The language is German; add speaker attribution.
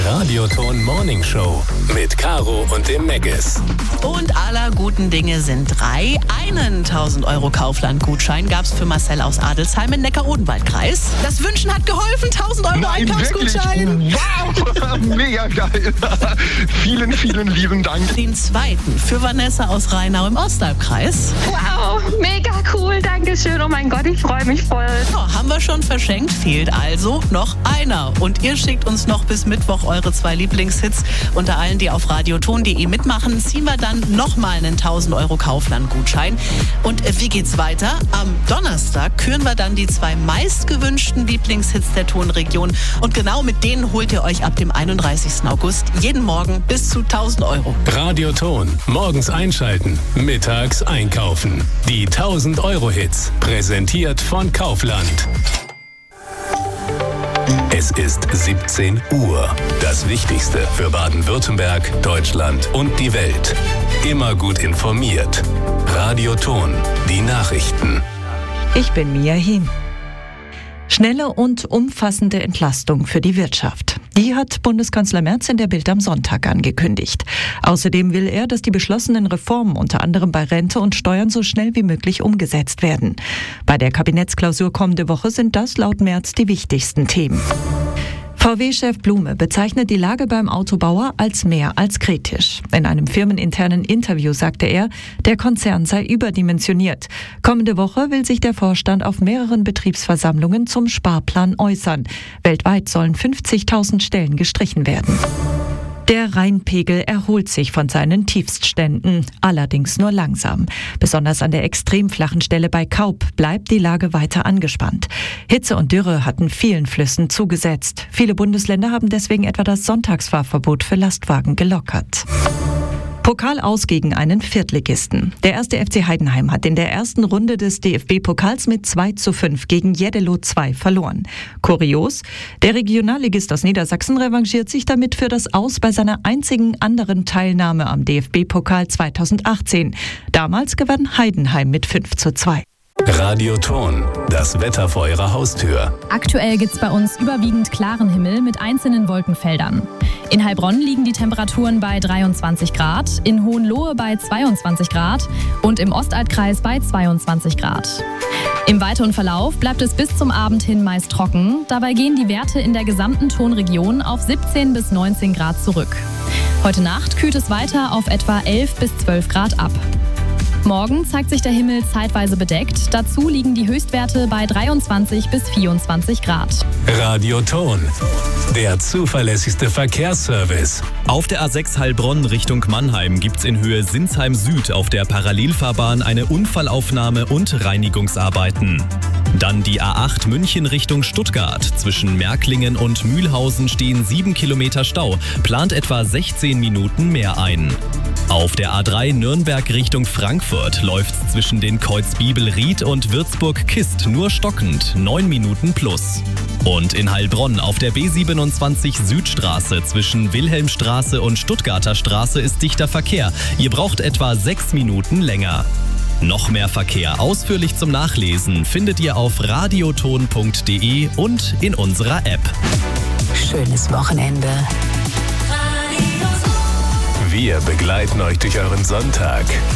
Speaker 1: Radioton Morning Show mit Caro und dem Meggis.
Speaker 2: Und aller guten Dinge sind 3. Einen 1.000 € Kaufland-Gutschein gab es für Marcel aus Adelsheim im Neckar-Odenwald-Kreis. Das Wünschen hat geholfen, 1.000 € Einkaufsgutschein.
Speaker 3: Wow, mega geil. Vielen, vielen lieben Dank.
Speaker 2: Den 2. für Vanessa aus Rheinau im Ostalbkreis.
Speaker 4: Wow, mega cool, danke schön. Oh mein Gott, ich freue mich voll.
Speaker 2: Ja, haben wir schon verschenkt, fehlt also noch einer. Und ihr schickt uns noch bis Mittwoch eure 2 Lieblingshits. Unter allen, die auf radioton.de mitmachen, ziehen wir dann nochmal einen 1.000 € Kaufland-Gutschein. Und wie geht's weiter? Am Donnerstag küren wir dann die 2 meistgewünschten Lieblingshits der Tonregion. Und genau mit denen holt ihr euch ab dem 31. August jeden Morgen bis zu 1.000 €.
Speaker 1: Radioton. Morgens einschalten, mittags einkaufen. Die 1.000 € Hits. Präsentiert von Kaufland. Es ist 17 Uhr. Das Wichtigste für Baden-Württemberg, Deutschland und die Welt. Immer gut informiert. Radioton. Die Nachrichten.
Speaker 5: Ich bin Mia Hien. Schnelle und umfassende Entlastung für die Wirtschaft. Die hat Bundeskanzler Merz in der Bild am Sonntag angekündigt. Außerdem will er, dass die beschlossenen Reformen unter anderem bei Rente und Steuern so schnell wie möglich umgesetzt werden. Bei der Kabinettsklausur kommende Woche sind das laut Merz die wichtigsten Themen. VW-Chef Blume bezeichnet die Lage beim Autobauer als mehr als kritisch. In einem firmeninternen Interview sagte er, der Konzern sei überdimensioniert. Kommende Woche will sich der Vorstand auf mehreren Betriebsversammlungen zum Sparplan äußern. Weltweit sollen 50.000 Stellen gestrichen werden. Der Rheinpegel erholt sich von seinen Tiefstständen, allerdings nur langsam. Besonders an der extrem flachen Stelle bei Kaup bleibt die Lage weiter angespannt. Hitze und Dürre hatten vielen Flüssen zugesetzt. Viele Bundesländer haben deswegen etwa das Sonntagsfahrverbot für Lastwagen gelockert. Pokal aus gegen einen Viertligisten. Der 1. FC Heidenheim hat in der ersten Runde des DFB-Pokals mit 2:5 gegen Jeddelo 2 verloren. Kurios, der Regionalligist aus Niedersachsen revanchiert sich damit für das Aus bei seiner einzigen anderen Teilnahme am DFB-Pokal 2018. Damals gewann Heidenheim mit 5:2.
Speaker 1: Radioton. Das Wetter vor Ihrer Haustür.
Speaker 6: Aktuell gibt's bei uns überwiegend klaren Himmel mit einzelnen Wolkenfeldern. In Heilbronn liegen die Temperaturen bei 23 Grad, in Hohenlohe bei 22 Grad und im Ostalbkreis bei 22 Grad. Im weiteren Verlauf bleibt es bis zum Abend hin meist trocken. Dabei gehen die Werte in der gesamten Tonregion auf 17 bis 19 Grad zurück. Heute Nacht kühlt es weiter auf etwa 11 bis 12 Grad ab. Morgen zeigt sich der Himmel zeitweise bedeckt. Dazu liegen die Höchstwerte bei 23 bis 24 Grad.
Speaker 1: Radioton. Der zuverlässigste Verkehrsservice.
Speaker 7: Auf der A6 Heilbronn Richtung Mannheim gibt's in Höhe Sinsheim Süd auf der Parallelfahrbahn eine Unfallaufnahme und Reinigungsarbeiten. Dann die A8 München Richtung Stuttgart. Zwischen Märklingen und Mühlhausen stehen 7 Kilometer Stau. Plant etwa 16 Minuten mehr ein. Auf der A3 Nürnberg Richtung Frankfurt läuft's zwischen den Kreuzbiebel-Ried und Würzburg-Kist nur stockend, 9 Minuten plus. Und in Heilbronn auf der B27 Südstraße zwischen Wilhelmstraße und Stuttgarter Straße ist dichter Verkehr. Ihr braucht etwa 6 Minuten länger. Noch mehr Verkehr ausführlich zum Nachlesen findet ihr auf radioton.de und in unserer App.
Speaker 8: Schönes Wochenende.
Speaker 1: Wir begleiten euch durch euren Sonntag.